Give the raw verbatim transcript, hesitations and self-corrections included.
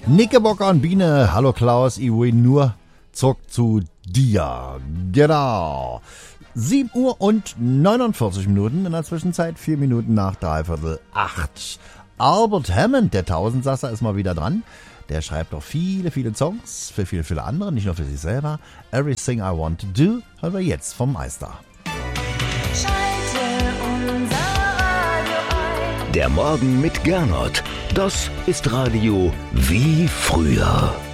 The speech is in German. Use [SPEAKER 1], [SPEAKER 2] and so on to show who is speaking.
[SPEAKER 1] Knickerbocker und Biene, hallo Klaus, ich will nur zurück zu dir. Genau. sieben Uhr und neunundvierzig Minuten, in der Zwischenzeit vier Minuten nach dreiviertel acht. Albert Hammond, der Tausendsasser, ist mal wieder dran. Der schreibt doch viele, viele Songs für viele, viele andere, nicht nur für sich selber. Everything I Want to Do hören wir jetzt vom Meister.
[SPEAKER 2] Der Morgen mit Gernot. Das ist Radio wie früher.